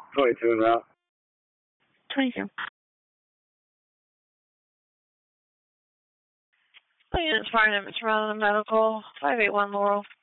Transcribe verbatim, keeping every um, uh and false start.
twenty-two en route. twenty-two. Oh, units fire limits around the medical. five eight one Laurel.